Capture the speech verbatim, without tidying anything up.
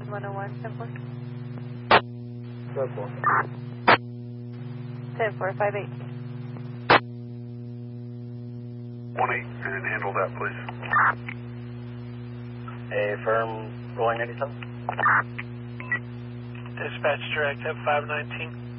one oh one, ten four. ten four. ten four, five eight. one eight, and handle that, please. A firm rolling ninety-seven. Dispatch direct at five nineteen.